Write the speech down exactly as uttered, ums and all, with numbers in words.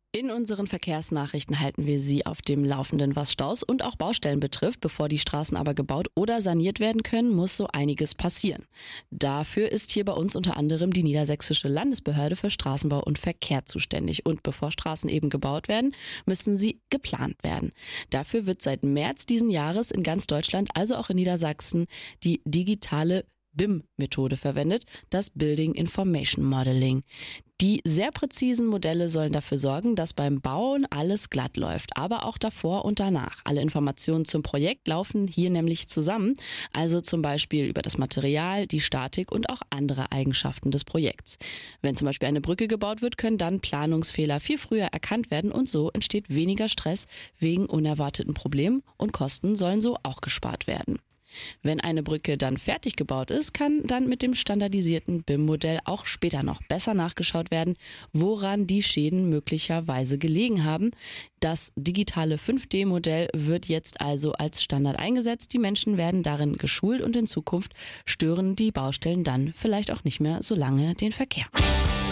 In unseren Verkehrsnachrichten halten wir Sie auf dem Laufenden, was Staus und auch Baustellen betrifft. Bevor die Straßen aber gebaut oder saniert werden können, muss so einiges passieren. Dafür ist hier bei uns unter anderem die Niedersächsische Landesbehörde für Straßenbau und Verkehr zuständig. Und bevor Straßen eben gebaut werden, müssen sie geplant werden. Dafür wird seit März diesen Jahres in ganz Deutschland, also auch in Niedersachsen, die digitale B I M-Methode verwendet, das Building Information Modeling. Die sehr präzisen Modelle sollen dafür sorgen, dass beim Bauen alles glatt läuft, aber auch davor und danach. Alle Informationen zum Projekt laufen hier nämlich zusammen, also zum Beispiel über das Material, die Statik und auch andere Eigenschaften des Projekts. Wenn zum Beispiel eine Brücke gebaut wird, können dann Planungsfehler viel früher erkannt werden und so entsteht weniger Stress wegen unerwarteten Problemen und Kosten sollen so auch gespart werden. Wenn eine Brücke dann fertig gebaut ist, kann dann mit dem standardisierten B I M-Modell auch später noch besser nachgeschaut werden, woran die Schäden möglicherweise gelegen haben. Das digitale fünf D Modell wird jetzt also als Standard eingesetzt. Die Menschen werden darin geschult und in Zukunft stören die Baustellen dann vielleicht auch nicht mehr so lange den Verkehr.